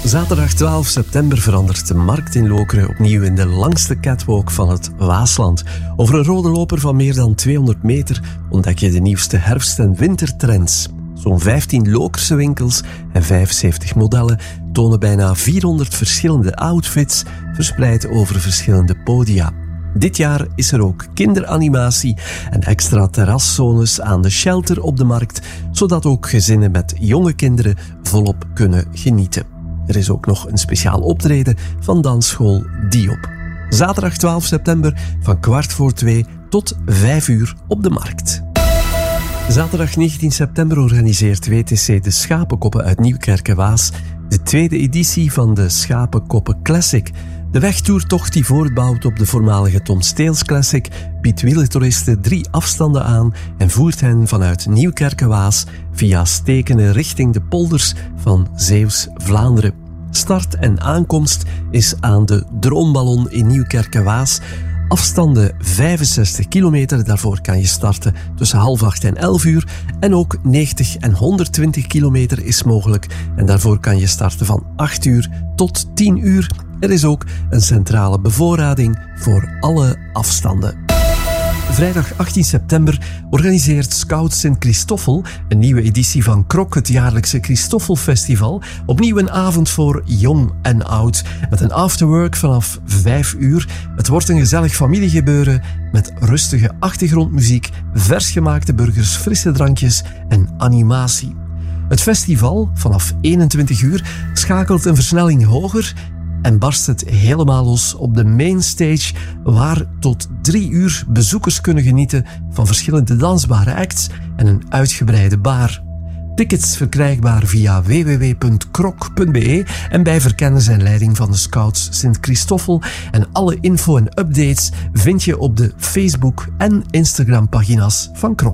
Zaterdag 12 september verandert de markt in Lokeren opnieuw in de langste catwalk van het Waasland. Over een rode loper van meer dan 200 meter ontdek je de nieuwste herfst- en wintertrends. Zo'n 15 Lokerse winkels en 75 modellen tonen bijna 400 verschillende outfits verspreid over verschillende podia. Dit jaar is er ook kinderanimatie en extra terraszones aan de shelter op de markt, zodat ook gezinnen met jonge kinderen volop kunnen genieten. Er is ook nog een speciaal optreden van dansschool Diop. Zaterdag 12 september van 2:15 tot 5 uur op de markt. Zaterdag 19 september organiseert WTC de Schapenkoppen uit Nieuwkerke-Waas de tweede editie van de Schapenkoppen Classic. De wegtoertocht die voortbouwt op de voormalige Tom Steels Classic biedt wielertoeristen 3 afstanden aan en voert hen vanuit Nieuwkerke-Waas via Stekene richting de polders van Zeeuws-Vlaanderen. Start en aankomst is aan de Droomballon in Nieuwkerke-Waas. Afstanden 65 kilometer, daarvoor kan je starten tussen 7:30 en 11 uur. En ook 90 en 120 kilometer is mogelijk en daarvoor kan je starten van 8 uur tot 10 uur. Er is ook een centrale bevoorrading voor alle afstanden. Vrijdag 18 september organiseert Scout Sint-Christoffel een nieuwe editie van Krok, het jaarlijkse Christoffelfestival. Opnieuw een avond voor jong en oud, met een afterwork vanaf 5 uur. Het wordt een gezellig familiegebeuren met rustige achtergrondmuziek, versgemaakte burgers, frisse drankjes en animatie. Het festival, vanaf 21 uur, schakelt een versnelling hoger en barst het helemaal los op de mainstage, waar tot 3 uur bezoekers kunnen genieten van verschillende dansbare acts en een uitgebreide bar. Tickets verkrijgbaar via www.krok.be en bij verkennis en leiding van de Scouts Sint-Christoffel. En alle info en updates vind je op de Facebook- en Instagram-pagina's van Krok.